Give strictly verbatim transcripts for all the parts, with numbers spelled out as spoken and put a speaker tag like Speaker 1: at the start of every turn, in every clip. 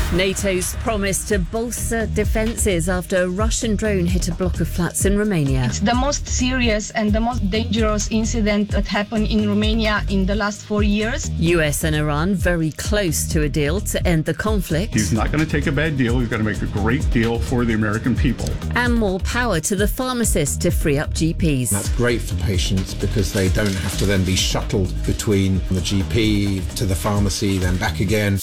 Speaker 1: NATO's promise to bolster defences after a Russian drone hit a block of flats in Romania.
Speaker 2: It's the most serious and the most dangerous incident that happened in Romania in the last four years.
Speaker 1: U S and Iran very close to a deal to end the conflict.
Speaker 3: He's not going to take a bad deal. He's going to make a great deal for the American people.
Speaker 1: And more power to the pharmacists to free up G Ps.
Speaker 4: That's great for patients because they don't have to then be shuttled between the G P to the pharmacy, then back again.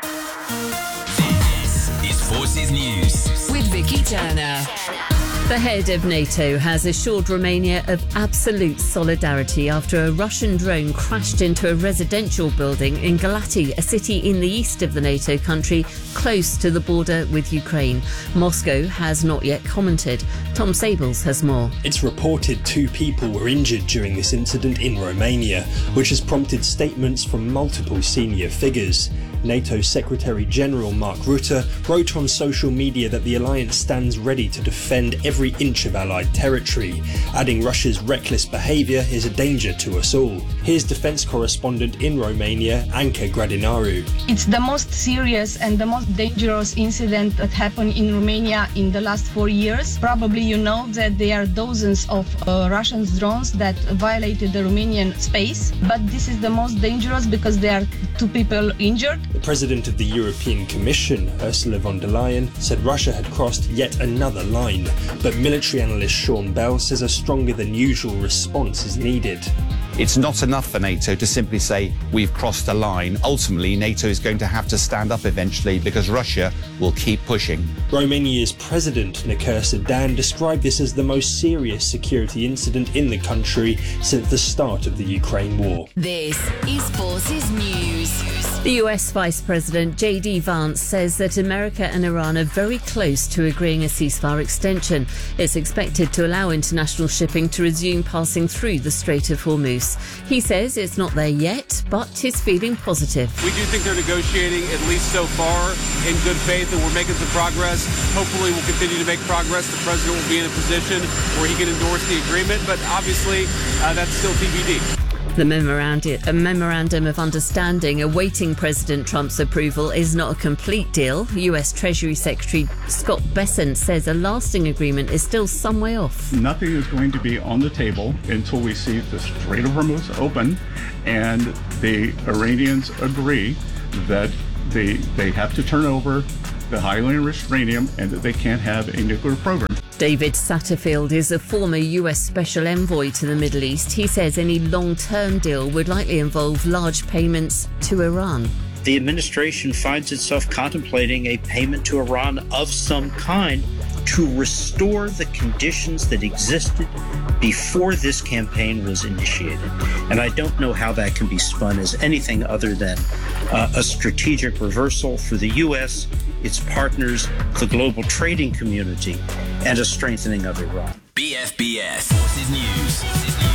Speaker 5: Forces News
Speaker 1: with Vicky Turner. The head of NATO has assured Romania of absolute solidarity after a Russian drone crashed into a residential building in Galati, a city in the east of the NATO country, close to the border with Ukraine. Moscow has not yet commented. Tom Sables has more.
Speaker 6: It's reported two people were injured during this incident in Romania, which has prompted statements from multiple senior figures. NATO Secretary-General Mark Rutte wrote on social media that the alliance stands ready to defend every inch of Allied territory, adding Russia's reckless behaviour is a danger to us all. Here's defence correspondent in Romania, Anca Gradinaru.
Speaker 2: It's the most serious and the most dangerous incident that happened in Romania in the last four years. Probably you know that there are dozens of uh, Russian drones that violated the Romanian space, but this is the most dangerous because there are two people injured.
Speaker 6: The President of the European Commission, Ursula von der Leyen, said Russia had crossed yet another line, but military analyst Sean Bell says a stronger than usual response is needed.
Speaker 7: It's not enough for NATO to simply say we've crossed a line. Ultimately, NATO is going to have to stand up eventually because Russia will keep pushing.
Speaker 6: Romania's President, Nicolae Sadan, described this as the most serious security incident in the country since the start of the Ukraine war.
Speaker 5: This is Forces News.
Speaker 1: The U S Vice President J D Vance says that America and Iran are very close to agreeing a ceasefire extension. It's expected to allow international shipping to resume passing through the Strait of Hormuz. He says it's not there yet, but he's feeling positive.
Speaker 8: We do think they're negotiating, at least so far, in good faith, and we're making some progress. Hopefully we'll continue to make progress. The president will be in a position where he can endorse the agreement, but obviously uh, that's still T B D.
Speaker 1: The memorandum, a memorandum of understanding awaiting President Trump's approval is not a complete deal. U S Treasury Secretary Scott Bessent says a lasting agreement is still some way off.
Speaker 3: Nothing is going to be on the table until we see the Strait of Hormuz open and the Iranians agree that they, they have to turn over the highly enriched uranium and that they can't have a nuclear program.
Speaker 1: David Satterfield is a former U S Special Envoy to the Middle East. He says any long-term deal would likely involve large payments to Iran.
Speaker 9: The administration finds itself contemplating a payment to Iran of some kind to restore the conditions that existed before this campaign was initiated. And I don't know how that can be spun as anything other than uh, a strategic reversal for the U S, its partners, the global trading community, and a strengthening of Iran.
Speaker 5: B F B S Forces News.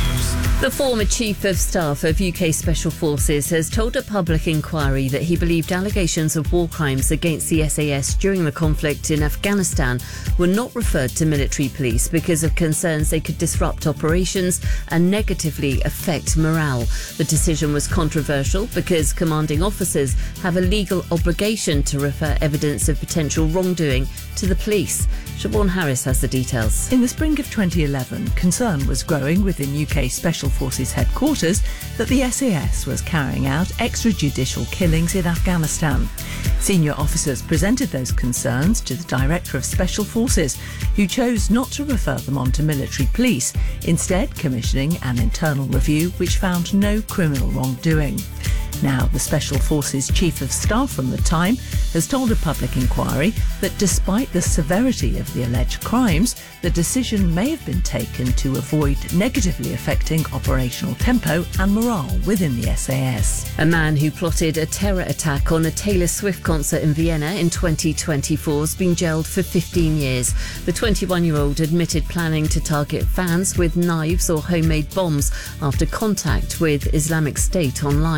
Speaker 1: The former Chief of Staff of U K Special Forces has told a public inquiry that he believed allegations of war crimes against the S A S during the conflict in Afghanistan were not referred to military police because of concerns they could disrupt operations and negatively affect morale. The decision was controversial because commanding officers have a legal obligation to refer evidence of potential wrongdoing to the police. Siobhan Harris has the details.
Speaker 10: In the spring of twenty eleven, concern was growing within U K Special Forces headquarters that the S A S was carrying out extrajudicial killings in Afghanistan. Senior officers presented those concerns to the Director of Special Forces, who chose not to refer them on to military police, instead commissioning an internal review which found no criminal wrongdoing. Now, the Special Forces Chief of Staff from the time has told a public inquiry that despite the severity of the alleged crimes, the decision may have been taken to avoid negatively affecting operational tempo and morale within the S A S.
Speaker 1: A man who plotted a terror attack on a Taylor Swift concert in Vienna in twenty twenty-four has been jailed for fifteen years. The twenty-one-year-old admitted planning to target fans with knives or homemade bombs after contact with Islamic State online.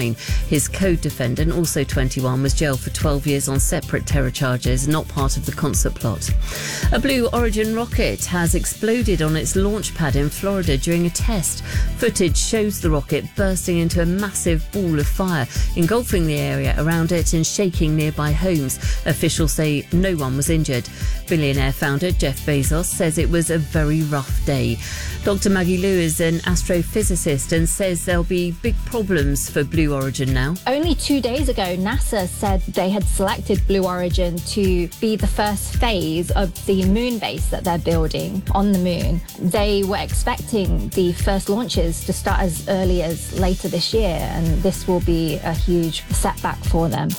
Speaker 1: His co-defendant, also twenty-one, was jailed for twelve years on separate terror charges, not part of the concert plot. A Blue Origin rocket has exploded on its launch pad in Florida during a test. Footage shows the rocket bursting into a massive ball of fire, engulfing the area around it and shaking nearby homes. Officials say no one was injured. Billionaire founder Jeff Bezos says it was a very rough day. Doctor Maggie Liu is an astrophysicist and says there'll be big problems for Blue Origin now.
Speaker 11: Only two days ago, NASA said they had selected Blue Origin to be the first phase of the moon base that they're building on the moon. They were expecting the first launches to start as early as later this year, and this will be a huge setback for them.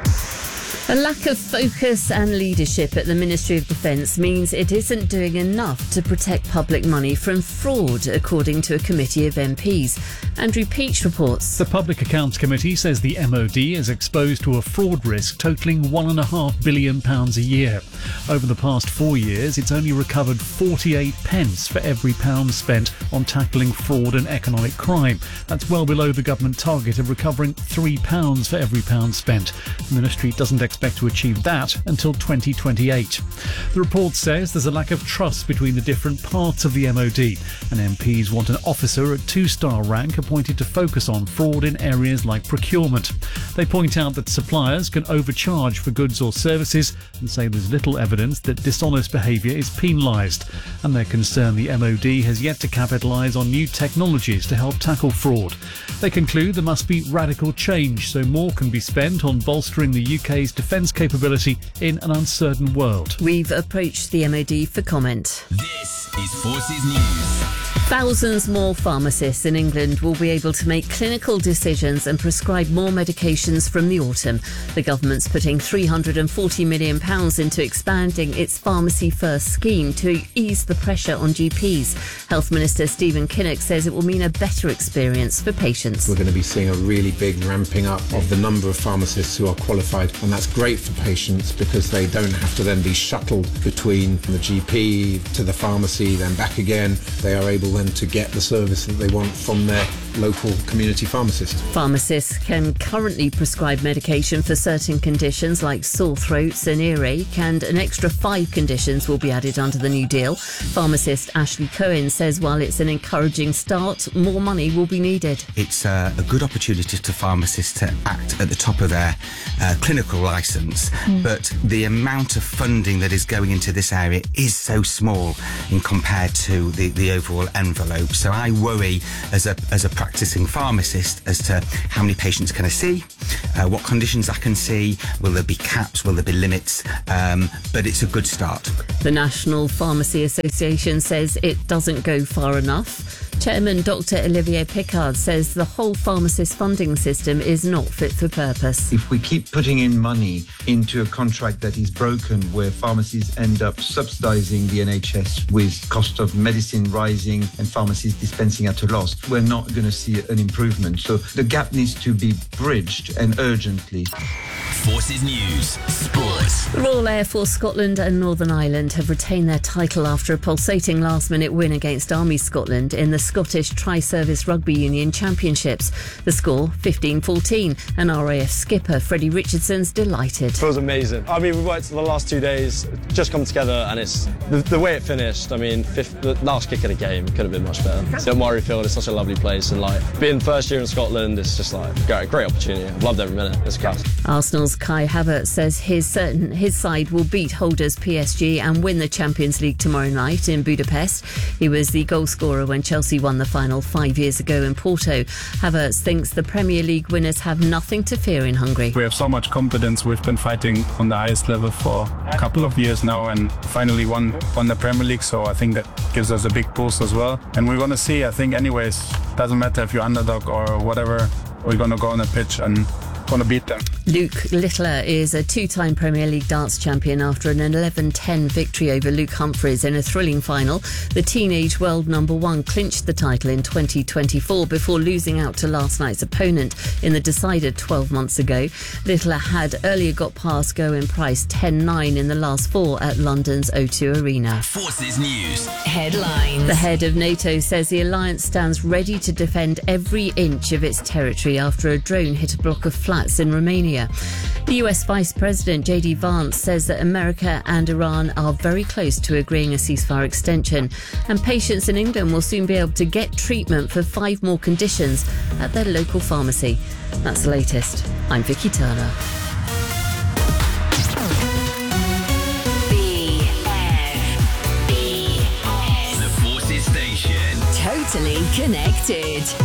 Speaker 1: A lack of focus and leadership at the Ministry of Defence means it isn't doing enough to protect public money from fraud, according to a committee of M Ps. Andrew Peach reports.
Speaker 12: The Public Accounts Committee says the M O D is exposed to a fraud risk totalling one point five billion pounds a year. Over the past four years, it's only recovered forty-eight pence for every pound spent on tackling fraud and economic crime. That's well below the government target of recovering three pounds for every pound spent. The ministry doesn't expect to achieve that until twenty twenty-eight. The report says there's a lack of trust between the different parts of the M O D, and M Ps want an officer at two-star rank appointed to focus on fraud in areas like procurement. They point out that suppliers can overcharge for goods or services and say there's little evidence that dishonest behaviour is penalised, and they're concerned the M O D has yet to capitalise on new technologies to help tackle fraud. They conclude there must be radical change so more can be spent on bolstering the U K's defence capability in an uncertain world.
Speaker 1: We've approached the M O D for comment.
Speaker 5: This is Forces News.
Speaker 1: Thousands more pharmacists in England will be able to make clinical decisions and prescribe more medications from the autumn. The government's putting three hundred forty million pounds into expanding its Pharmacy First scheme to ease the pressure on G Ps. Health Minister Stephen Kinnock says it will mean a better experience for patients.
Speaker 4: We're going to be seeing a really big ramping up of the number of pharmacists who are qualified, and that's great for patients because they don't have to then be shuttled between the G P to the pharmacy, then back again. They are able then to get the service that they want from their local community pharmacist.
Speaker 1: Pharmacists can currently prescribe medication for certain conditions like sore throats and earache, and an extra five conditions will be added under the new deal. Pharmacist Ashley Cohen says while it's an encouraging start, more money will be needed.
Speaker 13: It's uh, a good opportunity to pharmacists to act at the top of their uh, clinical licence, mm. but the amount of funding that is going into this area is so small in compared to the, the overall envelope. So I worry as a as a practicing pharmacist as to how many patients can I see, uh, what conditions I can see, will there be caps, will there be limits, um, but it's a good start.
Speaker 1: The National Pharmacy Association says it doesn't go far enough. Chairman Doctor Olivier Picard says the whole pharmacist funding system is not fit for purpose.
Speaker 14: If we keep putting in money into a contract that is broken, where pharmacies end up subsidising the N H S with cost of medicine rising and pharmacies dispensing at a loss, we're not going to see an improvement. So the gap needs to be bridged, and urgently.
Speaker 5: Forces News Sports.
Speaker 1: The Royal Air Force Scotland and Northern Ireland have retained their title after a pulsating last-minute win against Army Scotland in the Scottish Tri-Service Rugby Union Championships. The score fifteen fourteen, and R A F skipper Freddie Richardson's delighted.
Speaker 15: It was amazing. I mean, we worked the last two days, just come together, and it's the, the way it finished. I mean, fifth, the last kick of the game could have been much better. So Murrayfield is such a lovely place, and like being first year in Scotland, it's just like a great opportunity. I've loved every minute. It's class.
Speaker 1: Arsenal's Kai Havertz says his certain his side will beat holders P S G and win the Champions League tomorrow night in Budapest. He was the goal scorer when Chelsea won the final five years ago in Porto. Havertz thinks the Premier League winners have nothing to fear in Hungary.
Speaker 16: We have so much confidence. We've been fighting on the highest level for a couple of years now and finally won, won the Premier League, so I think that gives us a big boost as well. And we're going to see, I think anyways, doesn't matter if you're underdog or whatever, we're going to go on the pitch and going to beat them.
Speaker 1: Luke Littler is a two-time Premier League darts champion after an eleven ten victory over Luke Humphries in a thrilling final. The teenage world number one clinched the title in twenty twenty-four before losing out to last night's opponent in the decider twelve months ago. Littler had earlier got past Gerwyn Price ten nine in the last four at London's O two Arena.
Speaker 5: Forces News.
Speaker 1: Headlines. The head of NATO says the alliance stands ready to defend every inch of its territory after a drone hit a block of flats in Romania. The U S Vice President J D Vance says that America and Iran are very close to agreeing a ceasefire extension, and patients in England will soon be able to get treatment for five more conditions at their local pharmacy. That's the latest. I'm Vicky Turner.
Speaker 5: B F B S. The Forces Station.
Speaker 17: Totally connected.